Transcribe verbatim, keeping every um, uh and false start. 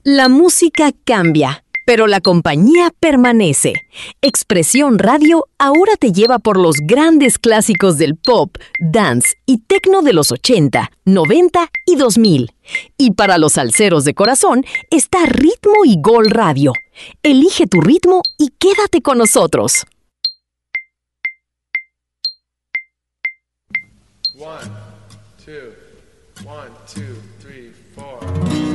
La música cambia, pero la compañía permanece. Expresión Radio ahora te lleva por los grandes clásicos del pop, dance y techno de los ochenta, noventa y dos mil. Y para los salseros de corazón está Ritmo y Gol Radio. Elige tu ritmo y quédate con nosotros. One, two, one, two, three, four.